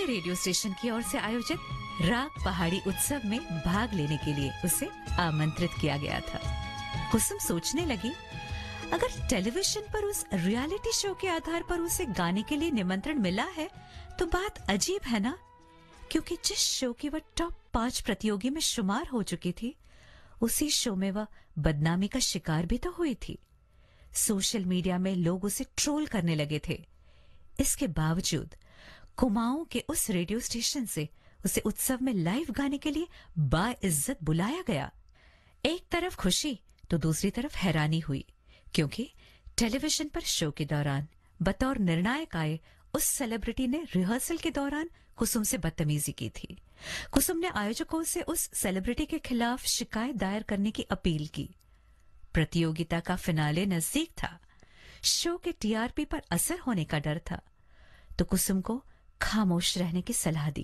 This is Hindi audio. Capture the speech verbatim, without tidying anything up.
अपने रेडियो स्टेशन की ओर से आयोजित राग पहाड़ी उत्सव में भाग लेने के लिए उसे आमंत्रित किया गया था। कुसुम सोचने लगी, अगर टेलीविजन पर उस रियलिटी शो के आधार पर उसे गाने के लिए निमंत्रण मिला है तो बात अजीब है ना, क्योंकि जिस शो की वह टॉप पांच प्रतियोगी में शुमार हो चुकी थी, उसी शो में वह बदनामी का शिकार भी तो हुई थी। सोशल मीडिया में लोग उसे ट्रोल करने लगे थे। इसके बावजूद कुमाऊं के उस रेडियो स्टेशन से उसे उत्सव में लाइव गाने के लिए बाइज्जत बुलाया गया। एक तरफ खुशी तो दूसरी तरफ हैरानी हुई, क्योंकि टेलीविजन पर शो के दौरान बतौर निर्णायक आए उस सेलिब्रिटी ने रिहर्सल के दौरान कुसुम से बदतमीजी की थी। कुसुम ने आयोजकों से उस सेलिब्रिटी के खिलाफ शिकायत दायर करने की अपील की। प्रतियोगिता का फिनाले नजदीक था। शो के टीआरपी पर असर होने का डर था, तो कुसुम को खामोश रहने की सलाह दी